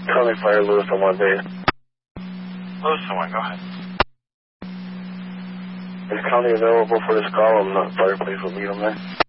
County Fire, Lewiston 1 base. Lewiston 1, go ahead. Is County available for this call? I'm not fire, please will meet them there.